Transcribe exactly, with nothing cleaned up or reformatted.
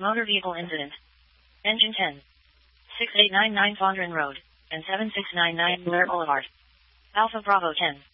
Motor vehicle incident. Engine ten. six eight nine nine Fondren Road, and seven six nine nine Blair Boulevard. Alpha Bravo ten.